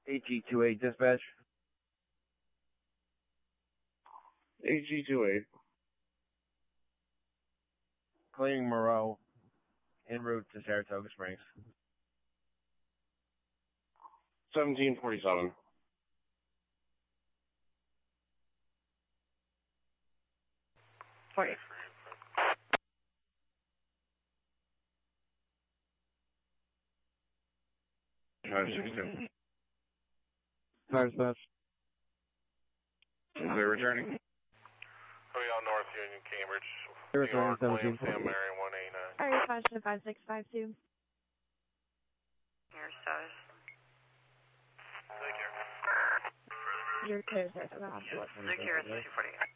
AG28 dispatch. AG28. Clearing Moreau, en route to Saratoga Springs. 1747. Sorry. Fire dispatch. They're returning. On North Union, Cambridge. They're returning William 1748. Sam Mary 189. Area 5652. Your status. Your code says around. Secure 248.